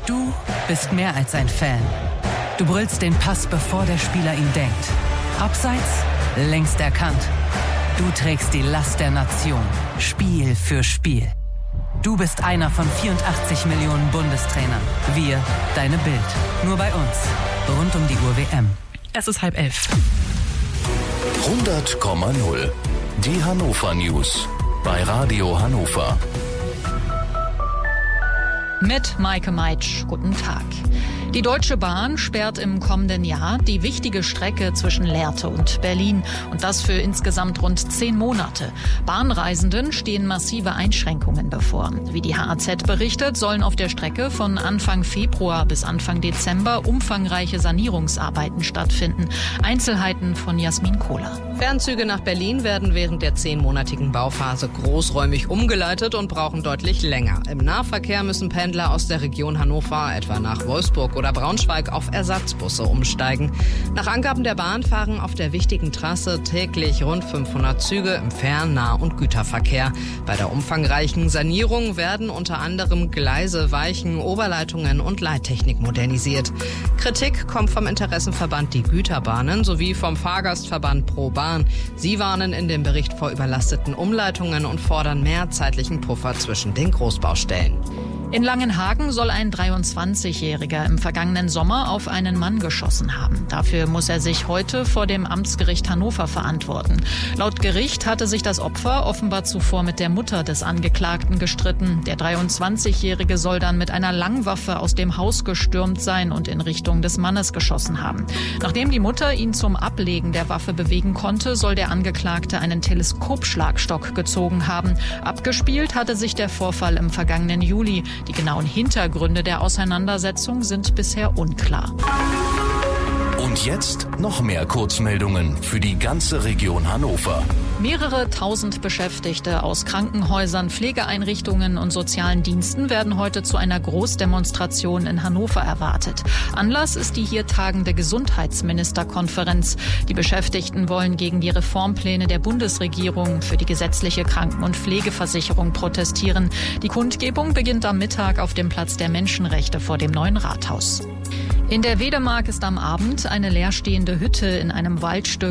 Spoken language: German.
Du bist mehr als ein Fan. Du brüllst den Pass, bevor der Spieler ihn denkt. Abseits, längst erkannt. Du trägst die Last der Nation, Spiel für Spiel. Du bist einer von 84 Millionen Bundestrainern. Wir, deine Bild. Nur bei uns. Rund um die Uhr WM. Es ist 10:30. 100,0. Die Hannover News. Bei Radio Hannover. Mit Maike Meitsch. Guten Tag. Die Deutsche Bahn sperrt im kommenden Jahr die wichtige Strecke zwischen Lehrte und Berlin. Und das für insgesamt rund 10 Monate. Bahnreisenden stehen massive Einschränkungen bevor. Wie die HAZ berichtet, sollen auf der Strecke von Anfang Februar bis Anfang Dezember umfangreiche Sanierungsarbeiten stattfinden. Einzelheiten von Jasmin Kohler. Fernzüge nach Berlin werden während der 10-monatigen Bauphase großräumig umgeleitet und brauchen deutlich länger. Im Nahverkehr müssen Pendler aus der Region Hannover, etwa nach Wolfsburg oder Braunschweig, auf Ersatzbusse umsteigen. Nach Angaben der Bahn fahren auf der wichtigen Trasse täglich rund 500 Züge im Fern-, Nah- und Güterverkehr. Bei der umfangreichen Sanierung werden unter anderem Gleise, Weichen, Oberleitungen und Leittechnik modernisiert. Kritik kommt vom Interessenverband Die Güterbahnen sowie vom Fahrgastverband Pro Bahn. Sie warnen in dem Bericht vor überlasteten Umleitungen und fordern mehr zeitlichen Puffer zwischen den Großbaustellen. In Langenhagen soll ein 23-Jähriger im vergangenen Sommer auf einen Mann geschossen haben. Dafür muss er sich heute vor dem Amtsgericht Hannover verantworten. Laut Gericht hatte sich das Opfer offenbar zuvor mit der Mutter des Angeklagten gestritten. Der 23-Jährige soll dann mit einer Langwaffe aus dem Haus gestürmt sein und in Richtung des Mannes geschossen haben. Nachdem die Mutter ihn zum Ablegen der Waffe bewegen konnte, soll der Angeklagte einen Teleskopschlagstock gezogen haben. Abgespielt hatte sich der Vorfall im vergangenen Juli. Die genauen Hintergründe der Auseinandersetzung sind bisher unklar. Und jetzt noch mehr Kurzmeldungen für die ganze Region Hannover. Mehrere tausend Beschäftigte aus Krankenhäusern, Pflegeeinrichtungen und sozialen Diensten werden heute zu einer Großdemonstration in Hannover erwartet. Anlass ist die hier tagende Gesundheitsministerkonferenz. Die Beschäftigten wollen gegen die Reformpläne der Bundesregierung für die gesetzliche Kranken- und Pflegeversicherung protestieren. Die Kundgebung beginnt am Mittag auf dem Platz der Menschenrechte vor dem neuen Rathaus. In der Wedemark ist am Abend eine leerstehende Hütte in einem Waldstück